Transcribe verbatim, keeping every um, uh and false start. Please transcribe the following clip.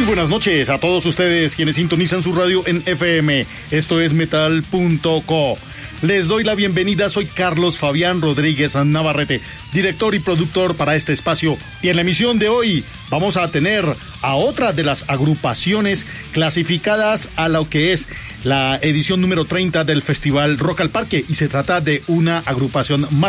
buenas noches a todos ustedes quienes sintonizan su radio en F M. Esto es metal punto co. Les doy la bienvenida, soy Carlos Fabián Rodríguez Navarrete, director y productor para este espacio. Y en la emisión de hoy vamos a tener a otra de las agrupaciones clasificadas a lo que es la edición número treinta del Festival Rock al Parque. Y se trata de una agrupación más